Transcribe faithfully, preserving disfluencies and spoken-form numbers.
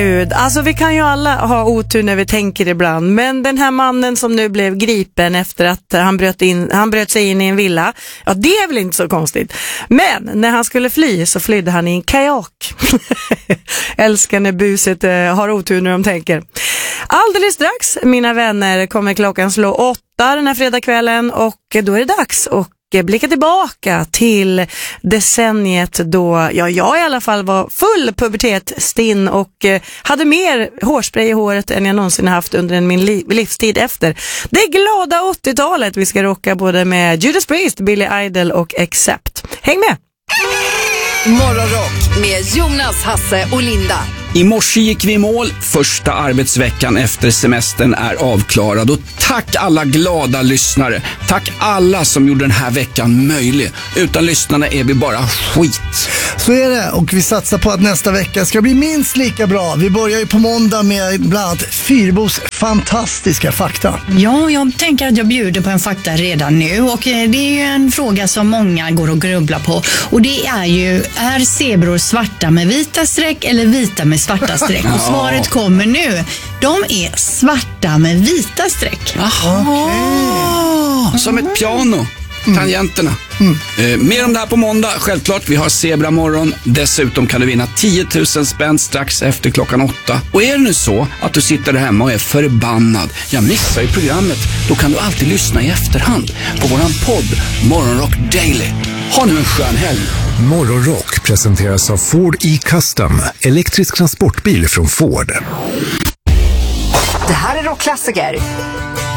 Alltså vi kan ju alla ha otur när vi tänker ibland, men den här mannen som nu blev gripen efter att han bröt, in, han bröt sig in i en villa, ja det är väl inte så konstigt, men när han skulle fly så flydde han i en kajak. Älskar när buset eh, har otur när de tänker. Alldeles strax, mina vänner, kommer klockan slå åtta den här fredagskvällen och då är det dags och blicka tillbaka till decenniet då ja, jag i alla fall var full pubertet, stinn och eh, hade mer hårspray i håret än jag någonsin haft under min li- livstid efter. Det glada åttiotalet vi ska rocka både med Judas Priest, Billy Idol och Accept. Häng med! Morgonrock med Jonas, Hasse och Linda. I morse gick vi i mål. Första arbetsveckan efter semestern är avklarad. Och tack alla glada lyssnare. Tack alla som gjorde den här veckan möjlig. Utan lyssnarna är vi bara skit. Så är det, och vi satsar på att nästa vecka ska bli minst lika bra. Vi börjar ju på måndag med bland annat Fyrbos fantastiska fakta. Ja, jag tänker att jag bjuder på en fakta redan nu. Och det är ju en fråga som många går och grubblar på. Och det är ju, är zebror svarta med vita streck eller vita med svarta streck? Och svaret kommer nu. De är svarta med vita streck. Jaha. Okay. Som ett piano. Tangenterna. Mm. Eh, mer om det här på måndag. Självklart, vi har Zebra morgon. Dessutom kan du vinna tio tusen spänn strax efter klockan åtta. Och är det nu så att du sitter där hemma och är förbannad, jag missar ju programmet, då kan du alltid lyssna i efterhand på våran podd Morgonrock Daily. Ha nu en skön helg. Morgonrock presenteras av Ford E-Custom, elektrisk transportbil från Ford. Det här är rockklassiker.